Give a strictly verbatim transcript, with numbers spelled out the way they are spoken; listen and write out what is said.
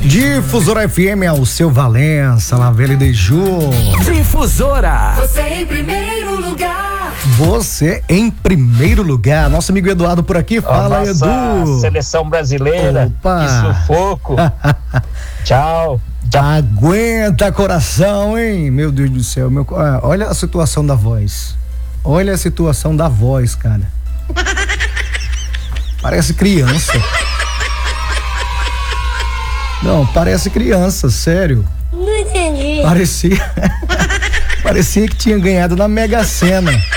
Difusora F M é o seu Valença, Lavela e Deju. Difusora. Você em primeiro lugar. Você em primeiro lugar. Nosso amigo Eduardo por aqui. Fala, a nossa Edu. Seleção brasileira. Opa. Que sufoco. Tchau. Aguenta, coração, hein? Meu Deus do céu. Meu... Ah, olha a situação da voz. Olha a situação da voz, cara. Parece criança. Não, parece criança, sério. Não entendi. Parecia. Parecia que tinha ganhado na Mega Sena.